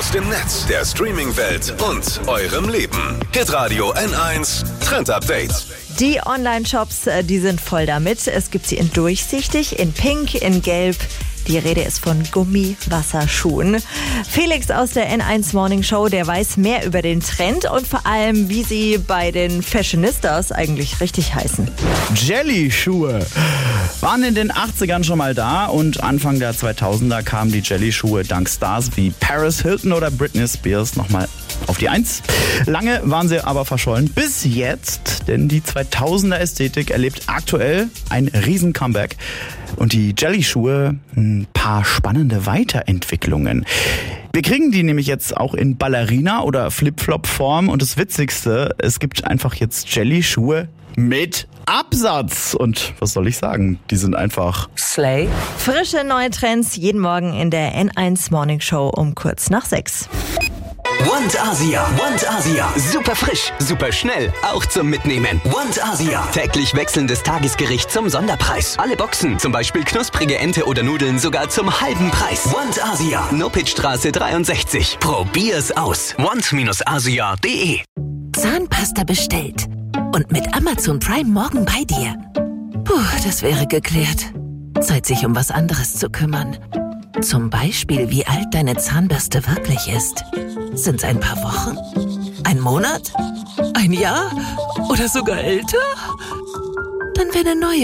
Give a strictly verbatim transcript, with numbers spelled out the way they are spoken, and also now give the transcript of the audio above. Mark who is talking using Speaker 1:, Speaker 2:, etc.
Speaker 1: aus dem Netz, der Streaming-Welt und eurem Leben. Hitradio N eins Trend Update.
Speaker 2: Die Online-Shops, die sind voll damit. Es gibt sie in durchsichtig, in pink, in gelb. Die Rede ist von Gummiwasserschuhen. Felix aus der N eins Morning Show, der weiß mehr über den Trend und vor allem, wie sie bei den Fashionistas eigentlich richtig heißen.
Speaker 3: Jelly-Schuhe waren in den achtzigern schon mal da und Anfang der zweitausender kamen die Jelly-Schuhe dank Stars wie Paris Hilton oder Britney Spears nochmal auf die Eins. Lange waren sie aber verschollen, bis jetzt, denn die zweitausender Ästhetik erlebt aktuell ein riesen Comeback und die Jelly-Schuhe ein paar spannende Weiterentwicklungen. Wir kriegen die nämlich jetzt auch in Ballerina- oder Flip-Flop-Form und das Witzigste, es gibt einfach jetzt Jelly-Schuhe mit Absatz. Und was soll ich sagen? Die sind einfach
Speaker 2: Slay. Frische neue Trends jeden Morgen in der N eins Morning Show um kurz nach sechs.
Speaker 4: Want Asia. Want Asia. Super frisch, super schnell, auch zum Mitnehmen. Want Asia. Täglich wechselndes Tagesgericht zum Sonderpreis. Alle Boxen, zum Beispiel knusprige Ente oder Nudeln, sogar zum halben Preis. Want Asia. Nopitzstraße dreiundsechzig. Probier's aus. want Asia punkt de.
Speaker 5: Zahnpasta bestellt. Und mit Amazon Prime morgen bei dir. Puh, das wäre geklärt. Zeit, sich um was anderes zu kümmern. Zum Beispiel, wie alt deine Zahnbürste wirklich ist. Sind's ein paar Wochen? Ein Monat? Ein Jahr? Oder sogar älter? Dann wäre eine neue